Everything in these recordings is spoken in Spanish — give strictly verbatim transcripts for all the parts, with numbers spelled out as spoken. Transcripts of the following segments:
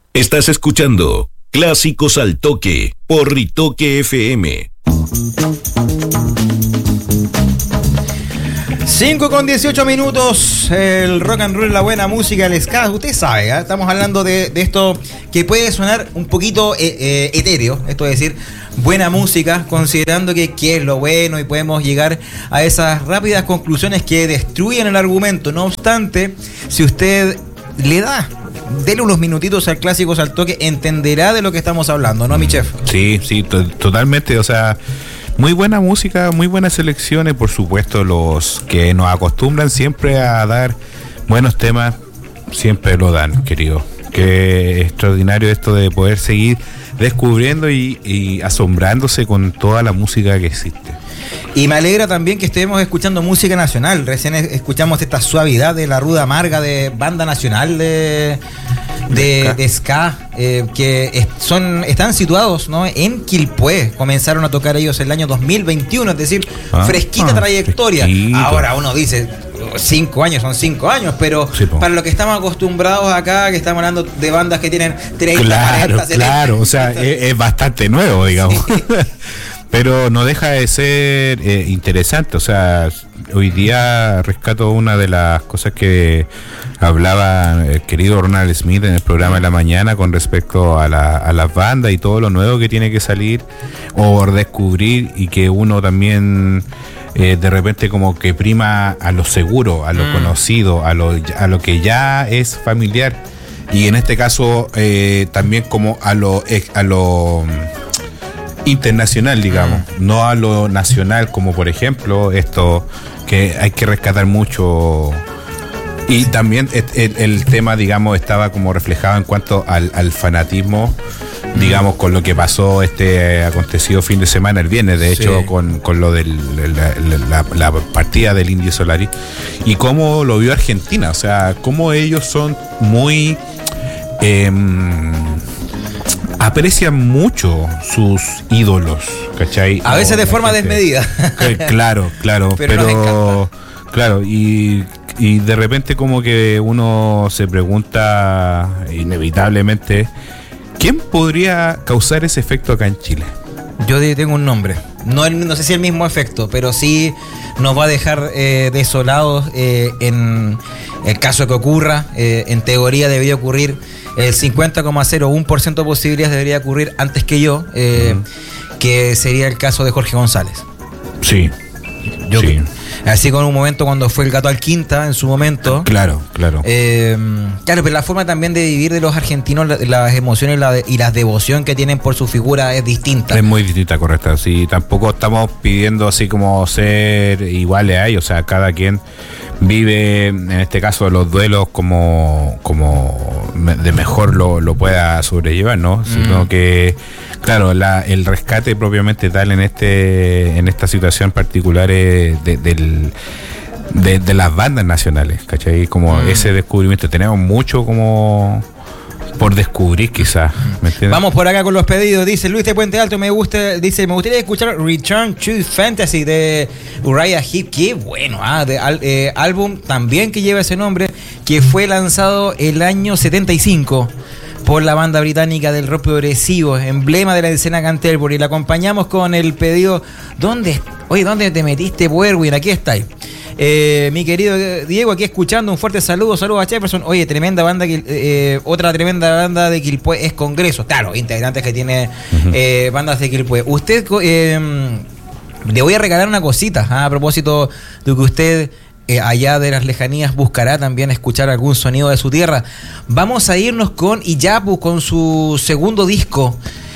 Estás escuchando Clásicos al Toque por Ritoque F M. cinco con dieciocho minutos, el rock and roll, la buena música, el ska, usted sabe, ¿eh? Estamos hablando de, de esto que puede sonar un poquito eh, eh, etéreo, esto es decir, buena música, considerando que, que es lo bueno y podemos llegar a esas rápidas conclusiones que destruyen el argumento. No obstante, si usted le da, dele unos minutitos al Clásicos al Toque, entenderá de lo que estamos hablando, ¿no, mi chef? Sí, sí, to- totalmente, o sea... Muy buena música, muy buenas selecciones, por supuesto, los que nos acostumbran siempre a dar buenos temas, siempre lo dan, querido. Qué extraordinario esto de poder seguir descubriendo y, y asombrándose con toda la música que existe. Y me alegra también que estemos escuchando música nacional. Recién escuchamos esta suavidad de La Ruda Amarga, de banda nacional de... de, de ska, eh, que es, son están situados, ¿no?, en Quilpué. Comenzaron a tocar ellos el año dos mil veintiuno, es decir, ah, fresquita ah, trayectoria. Fresquito. Ahora uno dice, cinco años son cinco años, pero sí, para lo que estamos acostumbrados acá, que estamos hablando de bandas que tienen treinta, claro, cuarenta, setenta. Claro, o sea, es, es bastante nuevo, digamos. Sí. Pero no deja de ser eh, interesante, o sea, hoy día rescato una de las cosas que hablaba el querido Ronald Smith en el programa de la mañana con respecto a, la, a las bandas y todo lo nuevo que tiene que salir o descubrir, y que uno también eh, de repente como que prima a lo seguro, a lo mm. conocido, a lo, a lo que ya es familiar, y en este caso eh, también como a lo... a lo internacional, digamos, mm. no a lo nacional, como por ejemplo esto que hay que rescatar mucho. Y también el, el tema, digamos, estaba como reflejado en cuanto al, al fanatismo, mm. digamos, con lo que pasó este acontecido fin de semana, el viernes, de hecho, sí. con, con lo de la, la, la partida del Indio Solari, y cómo lo vio Argentina, o sea, cómo ellos son muy... Eh, aprecian mucho sus ídolos, ¿cachai? A veces de forma gente, desmedida. Claro, claro, pero, pero claro, y, y de repente como que uno se pregunta inevitablemente, ¿quién podría causar ese efecto acá en Chile? Yo tengo un nombre, no, no sé si el mismo efecto, pero sí nos va a dejar eh, desolados eh, en el caso que ocurra. Eh, en teoría debería ocurrir el cincuenta coma cero uno por ciento de posibilidades, debería ocurrir antes que yo, eh, uh-huh. que sería el caso de Jorge González. Sí, yo sí. Así con un momento cuando fue el Gato al Quinta en su momento. Claro, claro. Eh, claro, pero la forma también de vivir de los argentinos, la, las emociones la de, y la devoción que tienen por su figura es distinta. Es muy distinta, correcta. Sí, tampoco estamos pidiendo así como ser iguales a ellos, o sea, cada quien vive, en este caso, los duelos como, como de mejor lo, lo pueda sobrellevar, ¿no? Mm. Sino que, claro, la, el rescate propiamente tal en este en esta situación particular es de, del, de, de las bandas nacionales, ¿cachai? Como mm. ese descubrimiento. Tenemos mucho como... por descubrir, quizás. Vamos por acá con los pedidos. Dice Luis de Puente Alto, me gusta, dice, me gustaría escuchar Return to Fantasy de Uriah Heep. Qué bueno, ah, de, eh, álbum también que lleva ese nombre, que fue lanzado el año setenta y cinco por la banda británica del rock progresivo, emblema de la escena Canterbury. La acompañamos con el pedido, ¿dónde? Oye, ¿dónde te metiste, Werwin? Aquí estáis. Eh, mi querido Diego, aquí escuchando, un fuerte saludo, saludos a Jefferson. Oye, tremenda banda, eh, otra tremenda banda de Quilpué es Congreso. Claro, integrantes que tiene uh-huh. eh, bandas de Quilpué. Usted, eh, le voy a regalar una cosita, ¿ah? A propósito de que usted eh, allá de las lejanías buscará también escuchar algún sonido de su tierra. Vamos a irnos con Iyapu, con su segundo disco.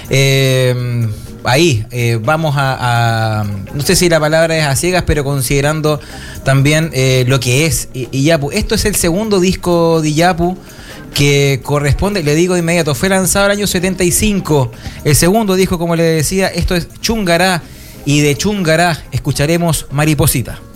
Eh... Ahí, eh, vamos a, a... No sé si la palabra es a ciegas, pero considerando también eh, lo que es Iyapu. Esto es el segundo disco de Iyapu que corresponde, le digo de inmediato, fue lanzado el año setenta y cinco. El segundo disco, como le decía, esto es Chungará. Y de Chungará escucharemos Mariposita.